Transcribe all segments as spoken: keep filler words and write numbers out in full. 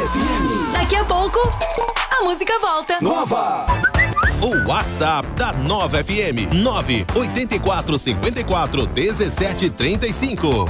F M. Daqui a pouco, a música volta. Nova. O WhatsApp da Nova F M, nove oito quatro cinco quatro um sete três cinco.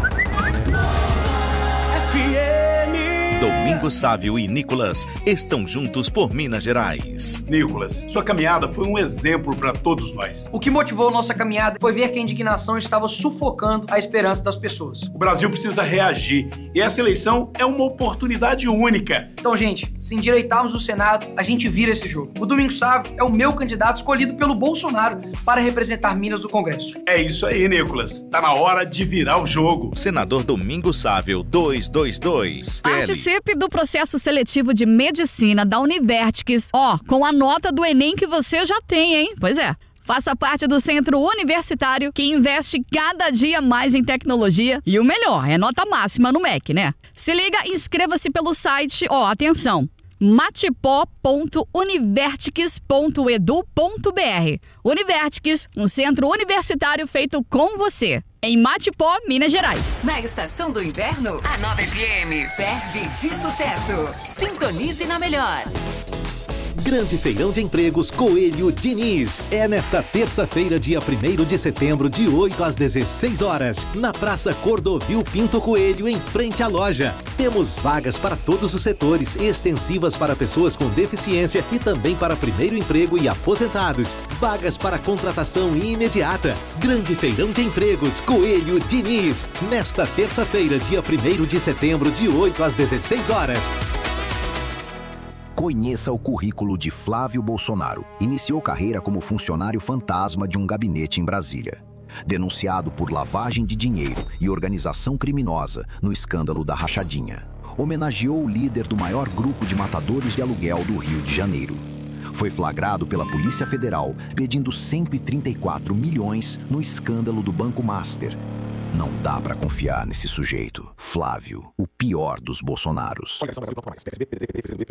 F M. Domingos Sávio e Nicolas estão juntos por Minas Gerais. Nicolas, sua caminhada foi um exemplo para todos nós. O que motivou nossa caminhada foi ver que a indignação estava sufocando a esperança das pessoas. O Brasil precisa reagir e essa eleição é uma oportunidade única. Então, gente, se endireitarmos o Senado, a gente vira esse jogo. O Domingos Sávio é o meu candidato escolhido pelo Bolsonaro para representar Minas no Congresso. É isso aí, Nicolas. Tá na hora de virar o jogo. Senador Domingos Sávio, duzentos e vinte e dois. Participe do processo seletivo de medicina da Univertics, ó, com a nota do Enem que você já tem, hein? Pois é. Faça parte do centro universitário que investe cada dia mais em tecnologia e o melhor, é nota máxima no M E C, né? Se liga, inscreva-se pelo site, ó, atenção, matipó ponto univertics ponto edu ponto br. Univertics, um centro universitário feito com você. Em Matipó, Minas Gerais. Na estação do inverno, a Nova F M ferve de sucesso. Sintonize na melhor. Grande Feirão de Empregos Coelho Diniz. É nesta terça-feira, dia primeiro de setembro, de oito às dezesseis horas, na Praça Cordovil Pinto Coelho, em frente à loja. Temos vagas para todos os setores, extensivas para pessoas com deficiência e também para primeiro emprego e aposentados. Vagas para contratação imediata. Grande Feirão de Empregos Coelho Diniz. Nesta terça-feira, dia primeiro de setembro, de oito às dezesseis horas. Conheça o currículo de Flávio Bolsonaro. Iniciou carreira como funcionário fantasma de um gabinete em Brasília. Denunciado por lavagem de dinheiro e organização criminosa no escândalo da Rachadinha. Homenageou o líder do maior grupo de matadores de aluguel do Rio de Janeiro. Foi flagrado pela Polícia Federal pedindo cento e trinta e quatro milhões no escândalo do Banco Master. Não dá pra confiar nesse sujeito. Flávio, o pior dos Bolsonaros.